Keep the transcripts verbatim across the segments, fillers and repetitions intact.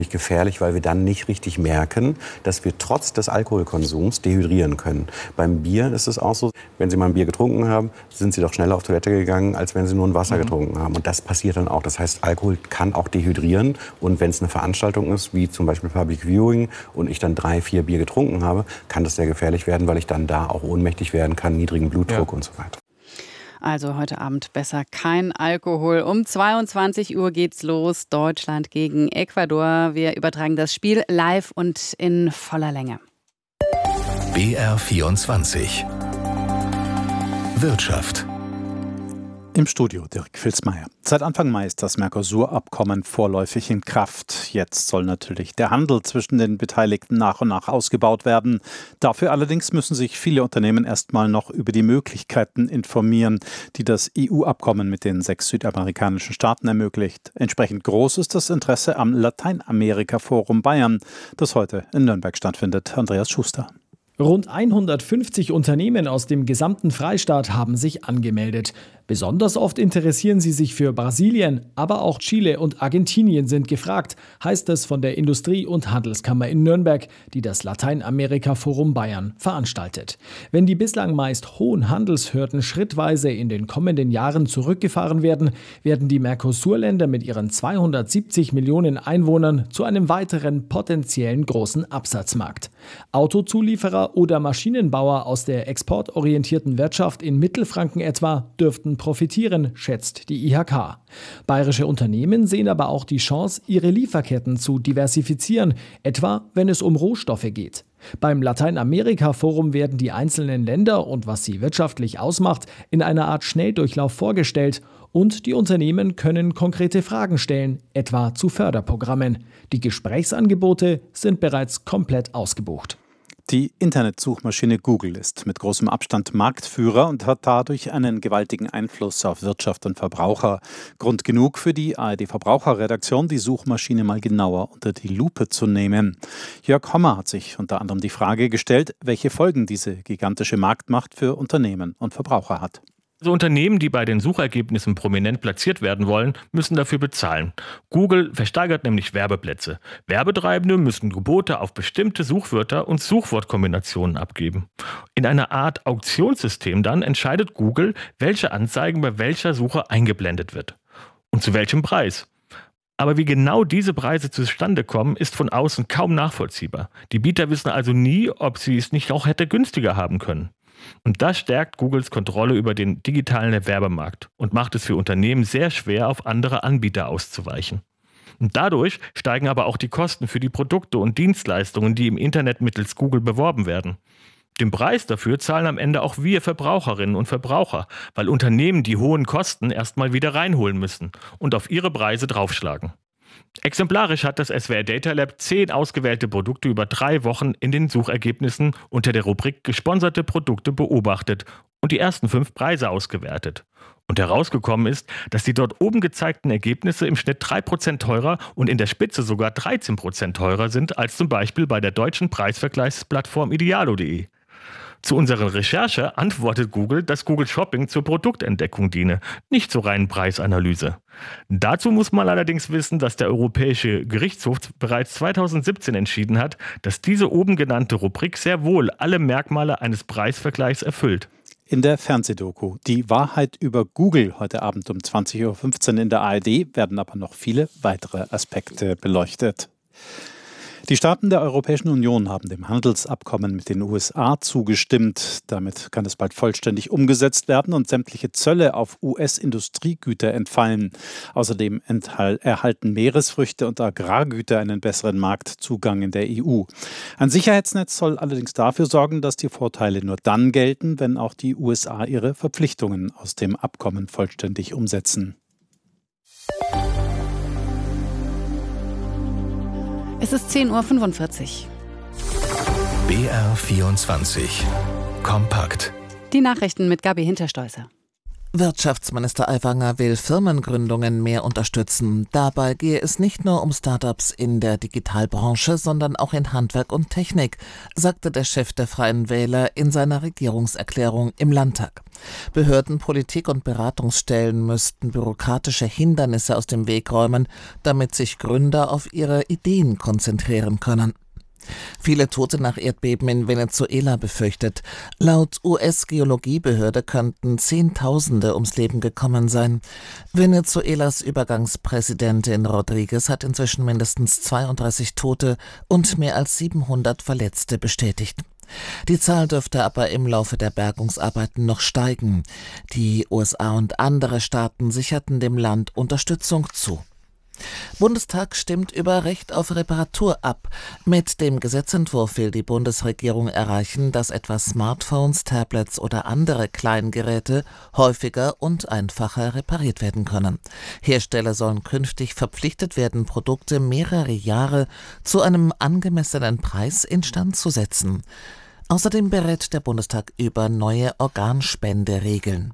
Gefährlich, weil wir dann nicht richtig merken, dass wir trotz des Alkoholkonsums dehydrieren können. Beim Bier ist es auch so, wenn Sie mal ein Bier getrunken haben, sind Sie doch schneller auf Toilette gegangen, als wenn Sie nur ein Wasser mhm. getrunken haben. Und das passiert dann auch. Das heißt, Alkohol kann auch dehydrieren. Und wenn es eine Veranstaltung ist, wie zum Beispiel Public Viewing, und ich dann drei, vier Bier getrunken habe, kann das sehr gefährlich werden, weil ich dann da auch ohnmächtig werden kann, niedrigen Blutdruck ja. und so weiter. Also heute Abend besser kein Alkohol. Um zweiundzwanzig Uhr geht's los. Deutschland gegen Ecuador. Wir übertragen das Spiel live und in voller Länge. B R vierundzwanzig Wirtschaft. Im Studio Dirk Filzmeier. Seit Anfang Mai ist das Mercosur-Abkommen vorläufig in Kraft. Jetzt soll natürlich der Handel zwischen den Beteiligten nach und nach ausgebaut werden. Dafür allerdings müssen sich viele Unternehmen erstmal noch über die Möglichkeiten informieren, die das E U-Abkommen mit den sechs südamerikanischen Staaten ermöglicht. Entsprechend groß ist das Interesse am Lateinamerika-Forum Bayern, das heute in Nürnberg stattfindet. Andreas Schuster. Rund hundertfünfzig Unternehmen aus dem gesamten Freistaat haben sich angemeldet. Besonders oft interessieren sie sich für Brasilien, aber auch Chile und Argentinien sind gefragt, heißt es von der Industrie- und Handelskammer in Nürnberg, die das Lateinamerika-Forum Bayern veranstaltet. Wenn die bislang meist hohen Handelshürden schrittweise in den kommenden Jahren zurückgefahren werden, werden die Mercosur-Länder mit ihren zweihundertsiebzig Millionen Einwohnern zu einem weiteren potenziellen großen Absatzmarkt. Autozulieferer oder Maschinenbauer aus der exportorientierten Wirtschaft in Mittelfranken etwa dürften profitieren, schätzt die I H K. Bayerische Unternehmen sehen aber auch die Chance, ihre Lieferketten zu diversifizieren, etwa wenn es um Rohstoffe geht. Beim Lateinamerika-Forum werden die einzelnen Länder und was sie wirtschaftlich ausmacht, in einer Art Schnelldurchlauf vorgestellt und die Unternehmen können konkrete Fragen stellen, etwa zu Förderprogrammen. Die Gesprächsangebote sind bereits komplett ausgebucht. Die Internetsuchmaschine Google ist mit großem Abstand Marktführer und hat dadurch einen gewaltigen Einfluss auf Wirtschaft und Verbraucher. Grund genug für die A R D-Verbraucherredaktion, die Suchmaschine mal genauer unter die Lupe zu nehmen. Jörg Hommer hat sich unter anderem die Frage gestellt, welche Folgen diese gigantische Marktmacht für Unternehmen und Verbraucher hat. Also Unternehmen, die bei den Suchergebnissen prominent platziert werden wollen, müssen dafür bezahlen. Google versteigert nämlich Werbeplätze. Werbetreibende müssen Gebote auf bestimmte Suchwörter und Suchwortkombinationen abgeben. In einer Art Auktionssystem dann entscheidet Google, welche Anzeigen bei welcher Suche eingeblendet wird. Und zu welchem Preis. Aber wie genau diese Preise zustande kommen, ist von außen kaum nachvollziehbar. Die Bieter wissen also nie, ob sie es nicht auch hätte günstiger haben können. Und das stärkt Googles Kontrolle über den digitalen Werbemarkt und macht es für Unternehmen sehr schwer, auf andere Anbieter auszuweichen. Und dadurch steigen aber auch die Kosten für die Produkte und Dienstleistungen, die im Internet mittels Google beworben werden. Den Preis dafür zahlen am Ende auch wir Verbraucherinnen und Verbraucher, weil Unternehmen die hohen Kosten erstmal wieder reinholen müssen und auf ihre Preise draufschlagen. Exemplarisch hat das S W R Data Lab zehn ausgewählte Produkte über drei Wochen in den Suchergebnissen unter der Rubrik Gesponserte Produkte beobachtet und die ersten fünf Preise ausgewertet. Und herausgekommen ist, dass die dort oben gezeigten Ergebnisse im Schnitt drei Prozent teurer und in der Spitze sogar dreizehn Prozent teurer sind als zum Beispiel bei der deutschen Preisvergleichsplattform idealo punkt de. Zu unserer Recherche antwortet Google, dass Google Shopping zur Produktentdeckung diene, nicht zur reinen Preisanalyse. Dazu muss man allerdings wissen, dass der Europäische Gerichtshof bereits zweitausendsiebzehn entschieden hat, dass diese oben genannte Rubrik sehr wohl alle Merkmale eines Preisvergleichs erfüllt. In der Fernsehdoku Die Wahrheit über Google heute Abend um zwanzig Uhr fünfzehn in der A R D werden aber noch viele weitere Aspekte beleuchtet. Die Staaten der Europäischen Union haben dem Handelsabkommen mit den U S A zugestimmt. Damit kann es bald vollständig umgesetzt werden und sämtliche Zölle auf U S-Industriegüter entfallen. Außerdem erhalten Meeresfrüchte und Agrargüter einen besseren Marktzugang in der E U. Ein Sicherheitsnetz soll allerdings dafür sorgen, dass die Vorteile nur dann gelten, wenn auch die U S A ihre Verpflichtungen aus dem Abkommen vollständig umsetzen. Es ist zehn Uhr fünfundvierzig. B R vierundzwanzig Kompakt. Die Nachrichten mit Gabi Hinterstolzer. Wirtschaftsminister Aiwanger will Firmengründungen mehr unterstützen. Dabei gehe es nicht nur um Start-ups in der Digitalbranche, sondern auch in Handwerk und Technik, sagte der Chef der Freien Wähler in seiner Regierungserklärung im Landtag. Behörden, Politik und Beratungsstellen müssten bürokratische Hindernisse aus dem Weg räumen, damit sich Gründer auf ihre Ideen konzentrieren können. Viele Tote nach Erdbeben in Venezuela befürchtet. Laut U S-Geologiebehörde könnten Zehntausende ums Leben gekommen sein. Venezuelas Übergangspräsidentin Rodriguez hat inzwischen mindestens zweiunddreißig Tote und mehr als siebenhundert Verletzte bestätigt. Die Zahl dürfte aber im Laufe der Bergungsarbeiten noch steigen. Die U S A und andere Staaten sicherten dem Land Unterstützung zu. Bundestag stimmt über Recht auf Reparatur ab. Mit dem Gesetzentwurf will die Bundesregierung erreichen, dass etwa Smartphones, Tablets oder andere Kleingeräte häufiger und einfacher repariert werden können. Hersteller sollen künftig verpflichtet werden, Produkte mehrere Jahre zu einem angemessenen Preis instand zu setzen. Außerdem berät der Bundestag über neue Organspenderegeln.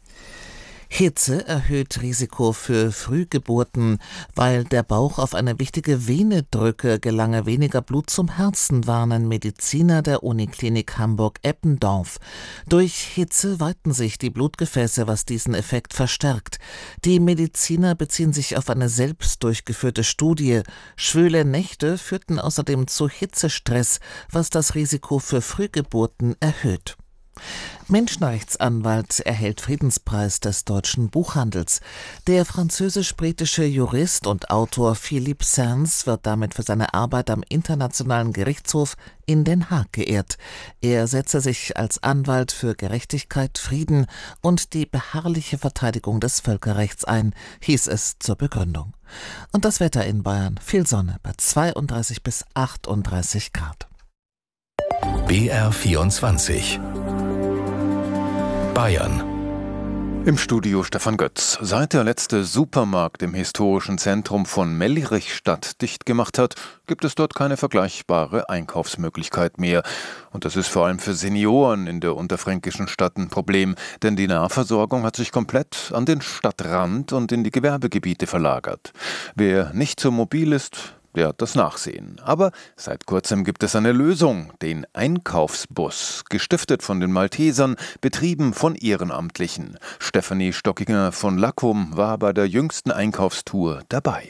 Hitze erhöht Risiko für Frühgeburten. Weil der Bauch auf eine wichtige Vene drücke, gelange weniger Blut zum Herzen, warnen Mediziner der Uniklinik Hamburg-Eppendorf. Durch Hitze weiten sich die Blutgefäße, was diesen Effekt verstärkt. Die Mediziner beziehen sich auf eine selbst durchgeführte Studie. Schwüle Nächte führten außerdem zu Hitzestress, was das Risiko für Frühgeburten erhöht. Menschenrechtsanwalt erhält Friedenspreis des deutschen Buchhandels. Der französisch-britische Jurist und Autor Philippe Sands wird damit für seine Arbeit am Internationalen Gerichtshof in Den Haag geehrt. Er setze sich als Anwalt für Gerechtigkeit, Frieden und die beharrliche Verteidigung des Völkerrechts ein, hieß es zur Begründung. Und das Wetter in Bayern: viel Sonne bei zweiunddreißig bis achtunddreißig Grad. B R vierundzwanzig Bayern. Im Studio Stefan Götz. Seit der letzte Supermarkt im historischen Zentrum von Mellrichstadt dicht gemacht hat, gibt es dort keine vergleichbare Einkaufsmöglichkeit mehr. Und das ist vor allem für Senioren in der unterfränkischen Stadt ein Problem, denn die Nahversorgung hat sich komplett an den Stadtrand und in die Gewerbegebiete verlagert. Wer nicht so mobil ist, der hat das Nachsehen. Aber seit kurzem gibt es eine Lösung, den Einkaufsbus, gestiftet von den Maltesern, betrieben von Ehrenamtlichen. Stefanie Stockinger von Lackum war bei der jüngsten Einkaufstour dabei.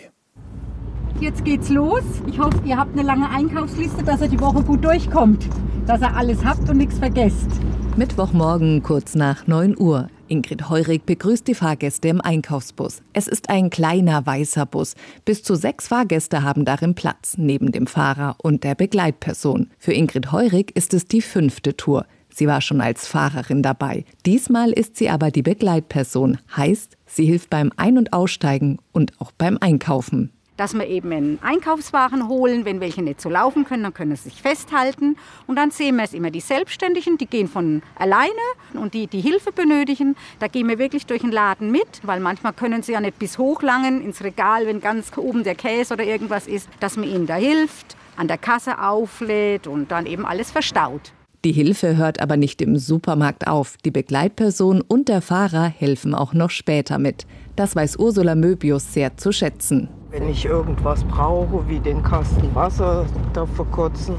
Jetzt geht's los. Ich hoffe, ihr habt eine lange Einkaufsliste, dass ihr die Woche gut durchkommt, dass ihr alles habt und nichts vergesst. Mittwochmorgen kurz nach neun Uhr. Ingrid Heurig begrüßt die Fahrgäste im Einkaufsbus. Es ist ein kleiner weißer Bus. Bis zu sechs Fahrgäste haben darin Platz, neben dem Fahrer und der Begleitperson. Für Ingrid Heurig ist es die fünfte Tour. Sie war schon als Fahrerin dabei. Diesmal ist sie aber die Begleitperson. Heißt, sie hilft beim Ein- und Aussteigen und auch beim Einkaufen. Dass wir eben einen Einkaufswagen holen, wenn welche nicht so laufen können, dann können sie sich festhalten. Und dann sehen wir es immer, die Selbstständigen, die gehen von alleine und die, die Hilfe benötigen, da gehen wir wirklich durch den Laden mit, weil manchmal können sie ja nicht bis hochlangen ins Regal, wenn ganz oben der Käse oder irgendwas ist, dass man ihnen da hilft, an der Kasse auflädt und dann eben alles verstaut. Die Hilfe hört aber nicht im Supermarkt auf. Die Begleitperson und der Fahrer helfen auch noch später mit. Das weiß Ursula Möbius sehr zu schätzen. Wenn ich irgendwas brauche, wie den Kasten Wasser da vor kurzem,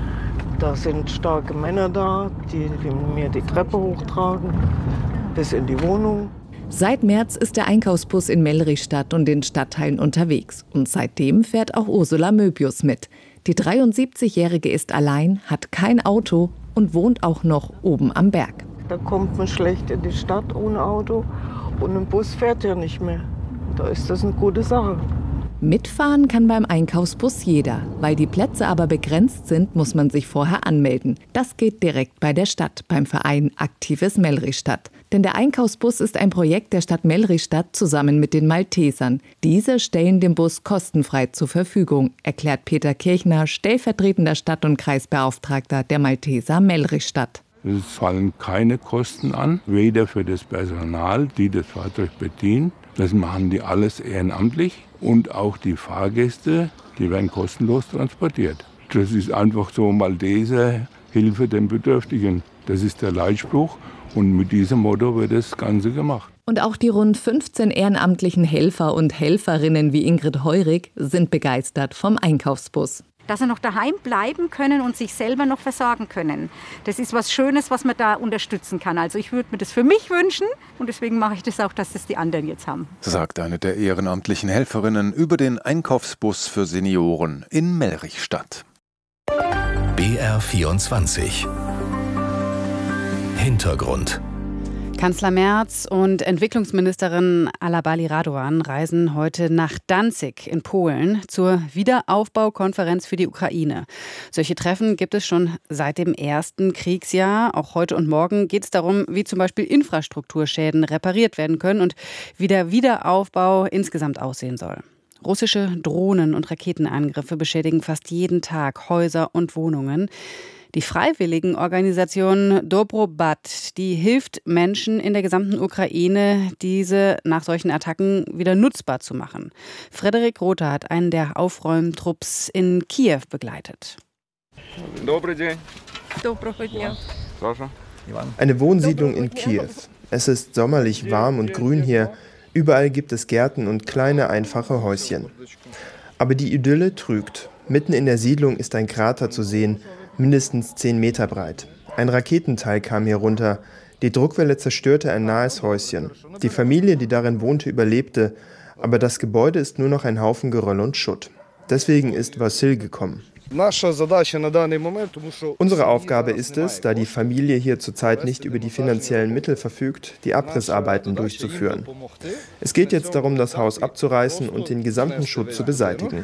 da sind starke Männer da, die mir die Treppe hochtragen bis in die Wohnung. Seit März ist der Einkaufsbus in Mellrichstadt und den Stadtteilen unterwegs. Und seitdem fährt auch Ursula Möbius mit. Die dreiundsiebzigjährige ist allein, hat kein Auto und wohnt auch noch oben am Berg. Da kommt man schlecht in die Stadt ohne Auto und ein Bus fährt ja nicht mehr. Da ist das eine gute Sache. Mitfahren kann beim Einkaufsbus jeder. Weil die Plätze aber begrenzt sind, muss man sich vorher anmelden. Das geht direkt bei der Stadt, beim Verein Aktives Mellrichstadt. Denn der Einkaufsbus ist ein Projekt der Stadt Mellrichstadt zusammen mit den Maltesern. Diese stellen den Bus kostenfrei zur Verfügung, erklärt Peter Kirchner, stellvertretender Stadt- und Kreisbeauftragter der Malteser Mellrichstadt. Es fallen keine Kosten an, weder für das Personal, die das Fahrzeug bedienen. Das machen die alles ehrenamtlich. Und auch die Fahrgäste, die werden kostenlos transportiert. Das ist einfach so Malteser Hilfe den Bedürftigen. Das ist der Leitspruch. Und mit diesem Motto wird das Ganze gemacht. Und auch die rund fünfzehn ehrenamtlichen Helfer und Helferinnen wie Ingrid Heurig sind begeistert vom Einkaufsbus. Dass sie noch daheim bleiben können und sich selber noch versorgen können. Das ist was Schönes, was man da unterstützen kann. Also ich würde mir das für mich wünschen und deswegen mache ich das auch, dass das die anderen jetzt haben. Sagt eine der ehrenamtlichen Helferinnen über den Einkaufsbus für Senioren in Mellrichstadt. B R vierundzwanzig. Hintergrund. Kanzler Merz und Entwicklungsministerin Alabali Radovan reisen heute nach Danzig in Polen zur Wiederaufbaukonferenz für die Ukraine. Solche Treffen gibt es schon seit dem ersten Kriegsjahr. Auch heute und morgen geht es darum, wie zum Beispiel Infrastrukturschäden repariert werden können und wie der Wiederaufbau insgesamt aussehen soll. Russische Drohnen- und Raketenangriffe beschädigen fast jeden Tag Häuser und Wohnungen. Die Freiwilligenorganisation Dobrobat, die hilft Menschen in der gesamten Ukraine, diese nach solchen Attacken wieder nutzbar zu machen. Frederik Rother hat einen der Aufräumtrupps in Kiew begleitet. Eine Wohnsiedlung in Kiew. Es ist sommerlich warm und grün hier. Überall gibt es Gärten und kleine, einfache Häuschen. Aber die Idylle trügt. Mitten in der Siedlung ist ein Krater zu sehen, mindestens zehn Meter breit. Ein Raketenteil kam hier runter. Die Druckwelle zerstörte ein nahes Häuschen. Die Familie, die darin wohnte, überlebte, aber das Gebäude ist nur noch ein Haufen Geröll und Schutt. Deswegen ist Wassil gekommen. Unsere Aufgabe ist es, da die Familie hier zurzeit nicht über die finanziellen Mittel verfügt, die Abrissarbeiten durchzuführen. Es geht jetzt darum, das Haus abzureißen und den gesamten Schutt zu beseitigen.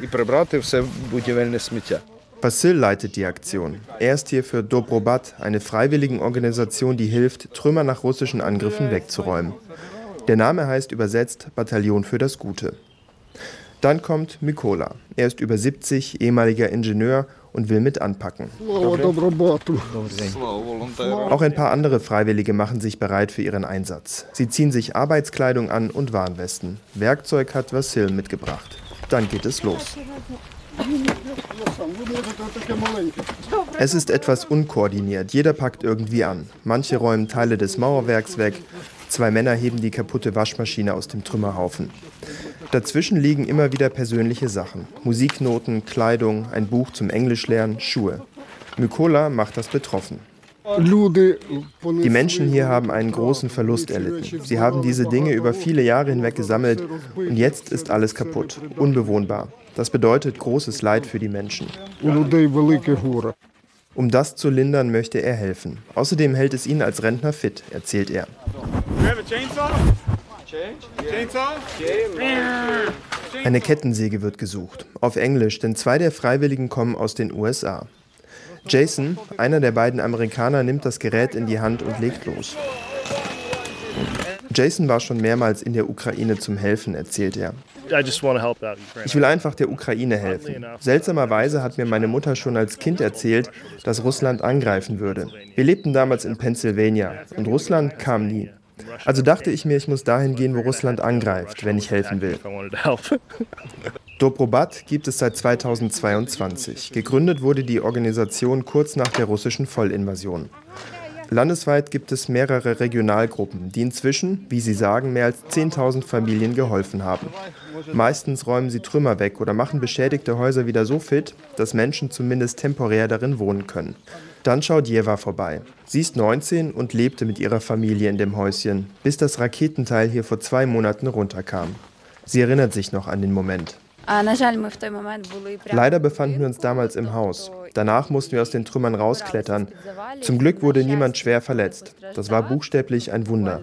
Wassil leitet die Aktion. Er ist hier für Dobrobat, eine Freiwilligenorganisation, die hilft, Trümmer nach russischen Angriffen wegzuräumen. Der Name heißt übersetzt Bataillon für das Gute. Dann kommt Mykola. Er ist über siebzig, ehemaliger Ingenieur und will mit anpacken. Auch ein paar andere Freiwillige machen sich bereit für ihren Einsatz. Sie ziehen sich Arbeitskleidung an und Warnwesten. Werkzeug hat Wassil mitgebracht. Dann geht es los. Es ist etwas unkoordiniert. Jeder packt irgendwie an. Manche räumen Teile des Mauerwerks weg. Zwei Männer heben die kaputte Waschmaschine aus dem Trümmerhaufen. Dazwischen liegen immer wieder persönliche Sachen. Musiknoten, Kleidung, ein Buch zum Englischlernen, Schuhe. Mykola macht das betroffen. Die Menschen hier haben einen großen Verlust erlitten. Sie haben diese Dinge über viele Jahre hinweg gesammelt und jetzt ist alles kaputt, unbewohnbar. Das bedeutet großes Leid für die Menschen. Um das zu lindern, möchte er helfen. Außerdem hält es ihn als Rentner fit, erzählt er. Eine Kettensäge wird gesucht, auf Englisch, denn zwei der Freiwilligen kommen aus den U S A. Jason, einer der beiden Amerikaner, nimmt das Gerät in die Hand und legt los. Jason war schon mehrmals in der Ukraine zum Helfen, erzählt er. Ich will einfach der Ukraine helfen. Seltsamerweise hat mir meine Mutter schon als Kind erzählt, dass Russland angreifen würde. Wir lebten damals in Pennsylvania und Russland kam nie. Also dachte ich mir, ich muss dahin gehen, wo Russland angreift, wenn ich helfen will. Dobrobat gibt es seit zweitausendzweiundzwanzig. Gegründet wurde die Organisation kurz nach der russischen Vollinvasion. Landesweit gibt es mehrere Regionalgruppen, die inzwischen, wie sie sagen, mehr als zehntausend Familien geholfen haben. Meistens räumen sie Trümmer weg oder machen beschädigte Häuser wieder so fit, dass Menschen zumindest temporär darin wohnen können. Dann schaut Jeva vorbei. Sie ist neunzehn und lebte mit ihrer Familie in dem Häuschen, bis das Raketenteil hier vor zwei Monaten runterkam. Sie erinnert sich noch an den Moment. Leider befanden wir uns damals im Haus. Danach mussten wir aus den Trümmern rausklettern. Zum Glück wurde niemand schwer verletzt. Das war buchstäblich ein Wunder.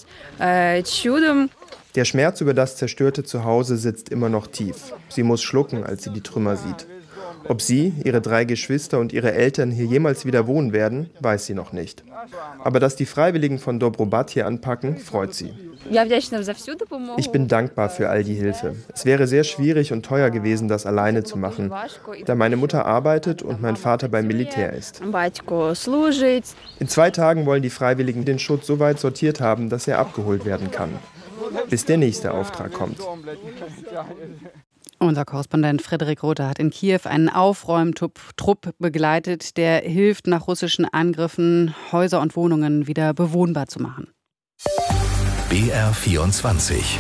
Der Schmerz über das zerstörte Zuhause sitzt immer noch tief. Sie muss schlucken, als sie die Trümmer sieht. Ob sie, ihre drei Geschwister und ihre Eltern hier jemals wieder wohnen werden, weiß sie noch nicht. Aber dass die Freiwilligen von Dobrobat hier anpacken, freut sie. Ich bin dankbar für all die Hilfe. Es wäre sehr schwierig und teuer gewesen, das alleine zu machen, da meine Mutter arbeitet und mein Vater beim Militär ist. In zwei Tagen wollen die Freiwilligen den Schutt so weit sortiert haben, dass er abgeholt werden kann, bis der nächste Auftrag kommt. Unser Korrespondent Frederik Rother hat in Kiew einen Aufräumtrupp begleitet, der hilft, nach russischen Angriffen Häuser und Wohnungen wieder bewohnbar zu machen. B R vierundzwanzig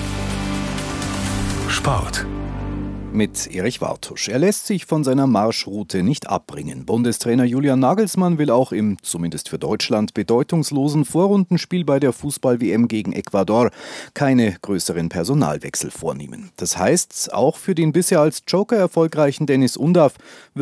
Sport. Mit Erich Wartusch. Er lässt sich von seiner Marschroute nicht abbringen. Bundestrainer Julian Nagelsmann will auch im, zumindest für Deutschland, bedeutungslosen Vorrundenspiel bei der Fußball-W M gegen Ecuador keine größeren Personalwechsel vornehmen. Das heißt, auch für den bisher als Joker erfolgreichen Dennis Undav